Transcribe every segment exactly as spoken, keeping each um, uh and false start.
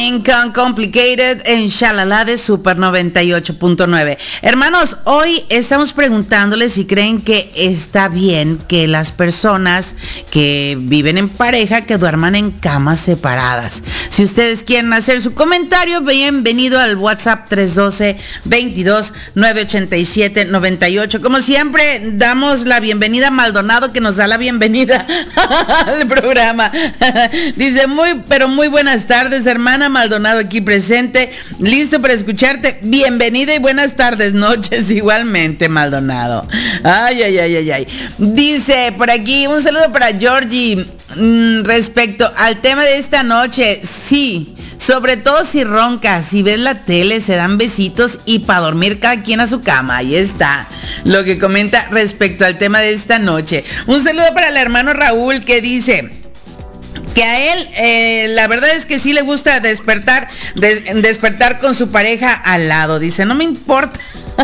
King con Complicated en Shalala de Super noventa y ocho punto nueve. Hermanos, hoy estamos preguntándoles si creen que está bien que las personas que viven en pareja que duerman en camas separadas. Si ustedes quieren hacer su comentario, bienvenido al WhatsApp tres uno dos, veintidós, novecientos ochenta y siete, noventa y ocho. Como siempre, damos la bienvenida a Maldonado, que nos da la bienvenida al programa. Dice, muy, pero muy buenas tardes, hermana Maldonado, aquí presente, listo para escucharte. Bienvenida y buenas tardes, noches igualmente, Maldonado. Ay, ay, ay, ay, ay. Dice por aquí, un saludo para Georgie. Mm, respecto al tema de esta noche, sí, sobre todo si roncas, si ves la tele, se dan besitos y para dormir cada quien a su cama. Ahí está lo que comenta respecto al tema de esta noche. Un saludo para el hermano Raúl, que dice que a él, eh, la verdad es que sí le gusta despertar, des, despertar con su pareja al lado. Dice, no me importa.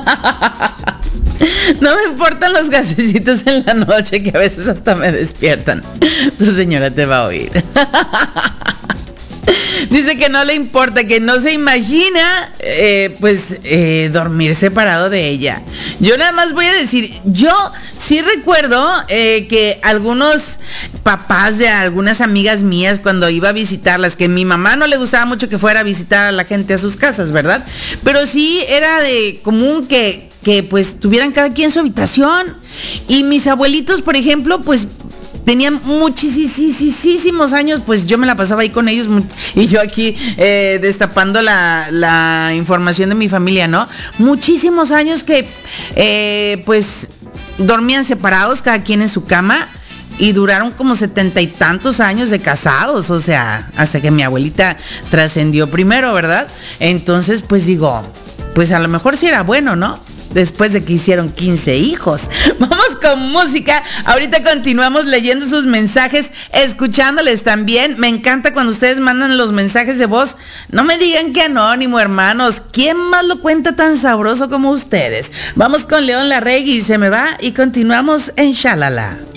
No me importan los gasecitos en la noche, que a veces hasta me despiertan. Tu señora te va a oír. Dice que no le importa, que no se imagina eh, pues eh, dormir separado de ella. Yo nada más voy a decir, yo sí recuerdo eh, que algunos papás de algunas amigas mías, cuando iba a visitarlas, que a mi mamá no le gustaba mucho que fuera a visitar a la gente a sus casas, ¿verdad? Pero sí era de común que, que pues tuvieran cada quien su habitación. Y mis abuelitos, por ejemplo, pues tenían muchísimos años, pues yo me la pasaba ahí con ellos y yo aquí eh, destapando la, la información de mi familia, ¿no? Muchísimos años que eh, pues dormían separados, cada quien en su cama, y duraron como setenta y tantos años de casados, o sea, hasta que mi abuelita trascendió primero, ¿verdad? Entonces, pues digo, pues a lo mejor sí era bueno, ¿no? Después de que hicieron quince hijos. Vamos con música. Ahorita continuamos leyendo sus mensajes, escuchándoles también. Me encanta cuando ustedes mandan los mensajes de voz. No me digan que anónimo, hermanos. ¿Quién más lo cuenta tan sabroso como ustedes? Vamos con León Larregui, se me va, y continuamos en Shalala.